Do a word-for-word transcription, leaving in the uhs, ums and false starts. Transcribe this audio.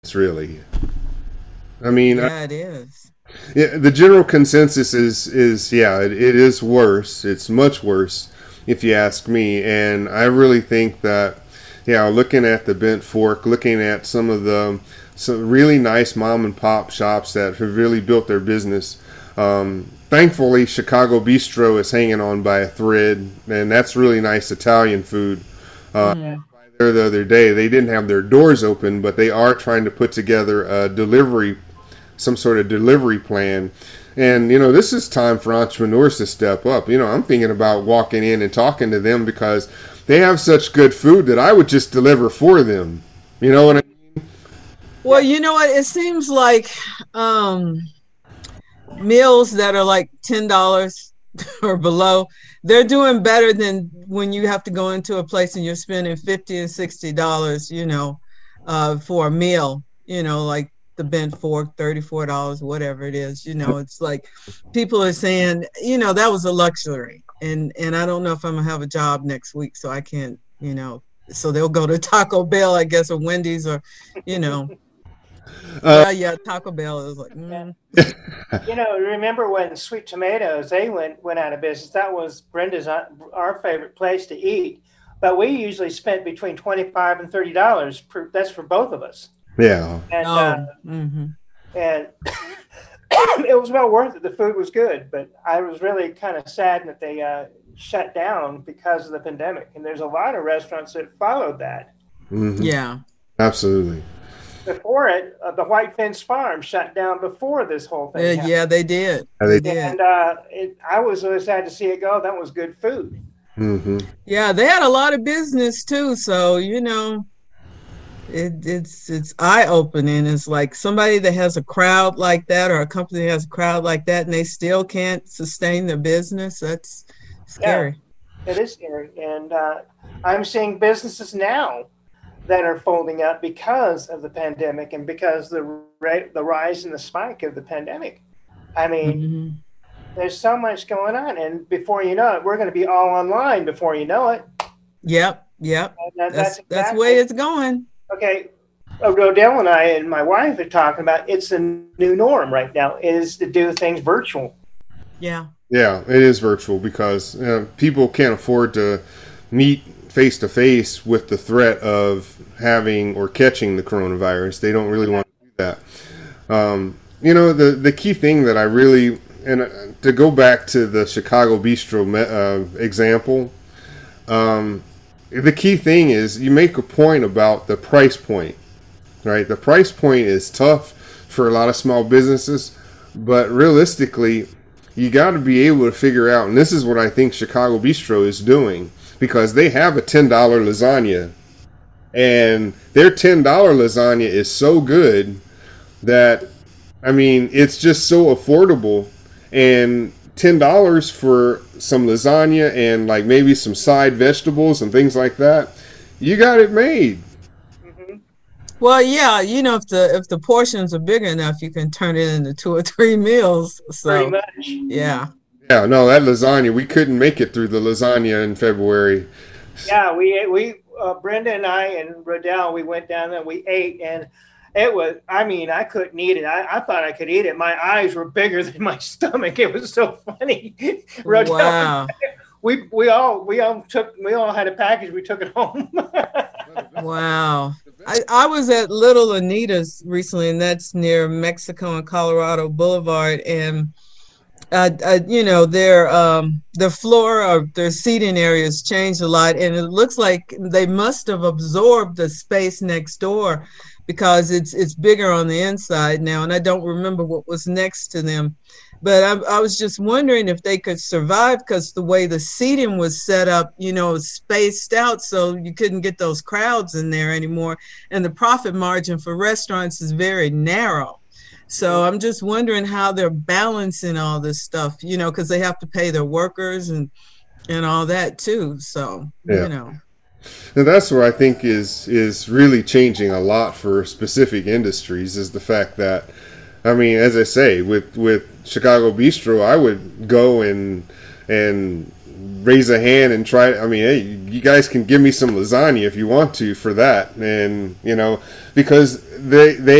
It's really. I mean, I, Yeah, it is. yeah, the general consensus is is yeah, it, it is worse. It's much worse, if you ask me. And I really think that, yeah, looking at the Bent Fork, looking at some of the some really nice mom and pop shops that have really built their business. Um, thankfully, Chicago Bistro is hanging on by a thread, and that's really nice Italian food. Mm. There the other day, they didn't have their doors open, but they are trying to put together a delivery, some sort of delivery plan. And you know, this is time for entrepreneurs to step up. You know, I'm thinking about walking in and talking to them because they have such good food that I would just deliver for them. You know what I Well, you know what? It seems like um, meals that are like ten dollars or below, they're doing better than when you have to go into a place and you're spending fifty and sixty dollars, you know, uh, for a meal. You know, like the bent fork, thirty-four dollars, whatever it is. You know, it's like people are saying, you know, that was a luxury, and and I don't know if I'm gonna have a job next week, so I can't, you know. So they'll go to Taco Bell, I guess, or Wendy's, or you know. mean? Well, yeah, Taco Bell is like, Yeah. mm, You know, remember when Sweet Tomatoes they went went out of business? That was Brenda's uh, our favorite place to eat, but we usually spent between twenty five and thirty dollars per. That's for both of us, Yeah, and uh, oh, mm-hmm. and it was well worth it. The food was good, but I was really kind of sad that they uh, shut down because of the pandemic. And there's a lot of restaurants that followed that. hmm Yeah. absolutely. Before it, uh, the White Fence Farm shut down before this whole Yeah, thing happened. yeah, they did. And They they, did. And uh, it, I was really sad to see it go. That was good food. hmm Yeah, they had a lot of business too. So, you know, it, it's it's eye opening. It's like somebody that has a crowd like that or a company that has a crowd like that and they still can't sustain their business. That's Yeah, scary. it is scary. And uh, I'm seeing businesses now that are folding up because of the pandemic and because the rate, the rise and the spike of the pandemic. I mean, Hmm. there's so much going on, and before you know it, we're going to be all online before you know it. Yep, yep. And that, that's That's that's the way exactly it's going. okay. Odell and I and my wife are talking about it's the new norm right now is to do things virtual. Yeah. yeah, it is virtual because uh, people can't afford to meet face to face with the threat of having or catching the coronavirus. They don't really want to do that. Um, you know, the the key thing that I really and uh, to go back to the Chicago Bistro me, uh, example, um, the key thing is you make a point about the price point, right? The price point is tough for a lot of small businesses, but realistically, you got to be able to figure out, and this is what I think Chicago Bistro is doing, because they have a ten dollar lasagna, and their ten dollar lasagna is so good that, I mean, it's just so affordable, and ten dollars for some lasagna and like maybe some side vegetables and things like that, you got it made. Hmm. Well, yeah, you know, if the if the portions are big enough, you can turn it into two or three meals. Pretty So, much. yeah. Yeah, no, that lasagna, we couldn't make it through the lasagna in February. Yeah, we we uh, Brenda and I and Rodell we went down there. We ate, and it was. I mean, I couldn't eat it. I, I thought I could eat it. My eyes were bigger than my stomach. It was so funny. Rodell, Wow. we we all we all took we all had a package. We took it home. Wow. I, I was at Little Anita's recently, and that's near Mexico and Colorado Boulevard. And uh, uh, you know, their um, the floor of their seating areas changed a lot, and it looks like they must have absorbed the space next door because it's it's bigger on the inside now. And I don't remember what was next to them, but I, I was just wondering if they could survive because the way the seating was set up, you know, spaced out so you couldn't get those crowds in there anymore. And the profit margin for restaurants is very narrow. So I'm just wondering how they're balancing all this stuff, you know, because they have to pay their workers and and all that too. So, Yeah. you know, And that's where I think is is really changing a lot for specific industries is the fact that, I mean, as I say, with with Chicago Bistro, I would go and and raise a hand and try. I mean, hey, you guys can give me some lasagna if you want to for that, and you know, because they they